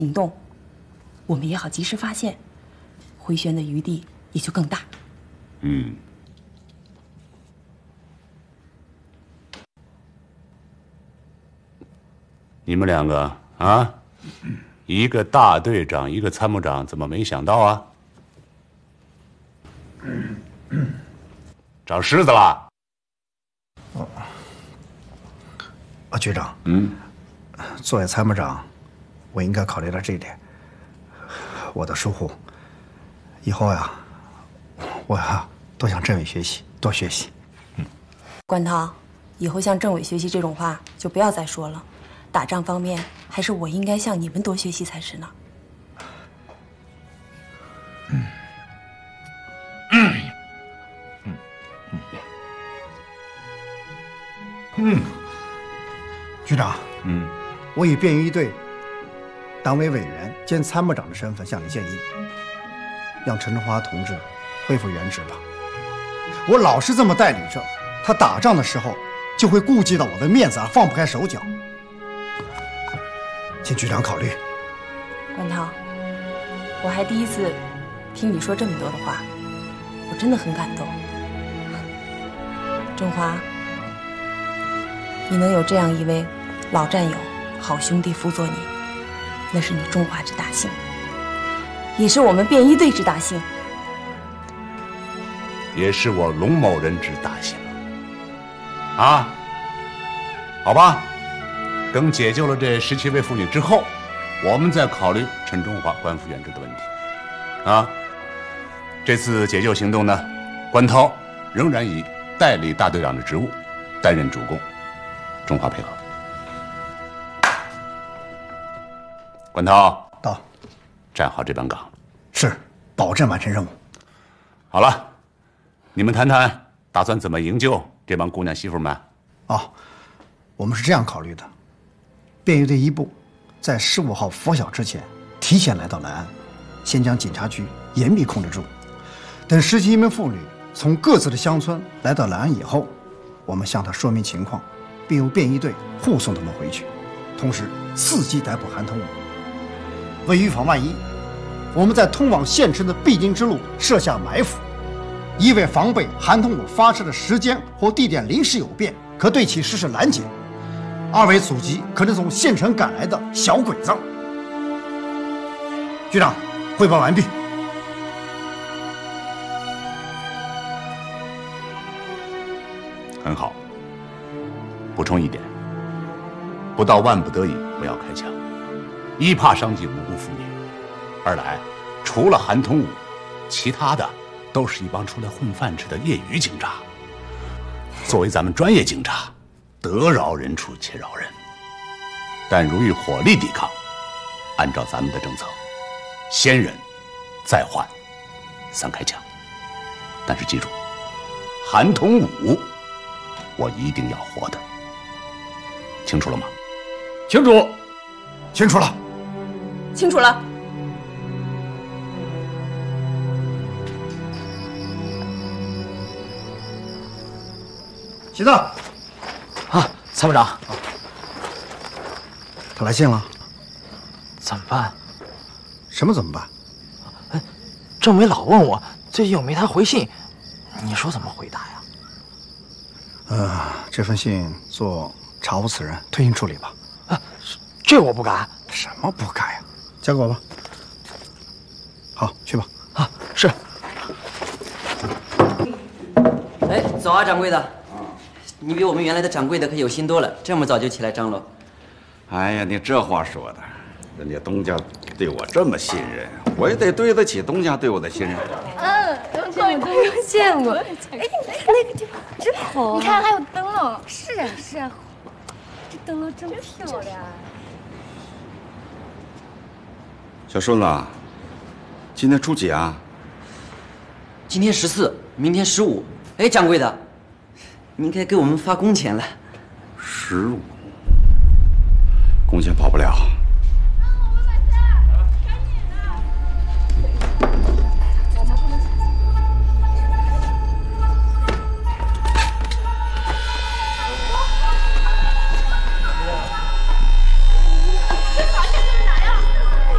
行动，我们也好及时发现，回旋的余地也就更大。 嗯。你们两个啊，一个大队长，一个参谋长，怎么没想到啊？长虱子了。 局长，作为参谋长，我应该考虑到这一点。我的疏忽，以后呀，我呀多向政委学习，多学习。 关涛，以后向政委学习这种话就不要再说了。打仗方面，还是我应该向你们多学习才是呢。 局长，我以便衣队党委委员兼参谋长的身份向你建议，让陈春华同志恢复原职吧。我老是这么带领着他打仗的时候，就会顾及到我的面子而放不开手脚，请局长考虑。 关涛，我还第一次听你说这么多的话，我真的很感动。春华，你能有这样一位老战友、好兄弟辅佐你，那是你中华之大幸，也是我们便衣队之大幸， 也是我龙某人之大幸啊！好吧，等解救了这17位妇女之后，我们再考虑陈中华官复原职的问题。啊，这次解救行动呢，关涛仍然以代理大队长的职务担任主攻，中华配合。关涛， 到， 站好这班岗。 是，保证完成任务。 好了，你们谈谈打算怎么营救这帮姑娘媳妇们？ 我们是这样考虑的：便衣队一部在15号拂晓之前提前来到南岸，先将警察局严密控制住。等17名妇女从各自的乡村来到南岸以后，我们向她说明情况，并由便衣队护送她们回去，同时伺机逮捕韩腾武。为预防万一，我们在通往县城的必经之路设下埋伏，一为防备韩腾武发射的时间或地点临时有变，可对其实施拦截；二为阻击可能从县城赶来的小鬼子。局长，汇报完毕。 很好。补充一点，不到万不得已不要开枪，一怕伤及无辜妇女，二来除了韩腾武，其他的都是一帮出来混饭吃的业余警察。作为咱们专业警察，得饶人处且饶人，但如遇火力抵抗，按照咱们的政策，先忍再缓，3开枪。但是记住，韩腾武我一定要活的。清楚了吗？ 清楚， 清楚了， 清楚了。 喜子， 参谋长， 他来信了， 怎么办？ 什么怎么办？ 政委老问我最近有没他回信，你说怎么回答呀？ 这份信做查无此人，推行处理吧。 这我不敢。 什么不敢呀？交给我吧。好，去吧。 是。 哎，早啊，掌柜的。你比我们原来的掌柜的可有心多了，这么早就起来张罗。 哎呀，你这话说的，人家东家对我这么信任，我也得对得起东家对我的信任。 见过。哎，那个地方真好，你看还有灯笼。是啊是啊，这灯笼真漂亮。 小顺子，今天初几啊？ 今天14，明天15。哎，掌柜的，你应该给我们发工钱了。 15，工钱跑不了。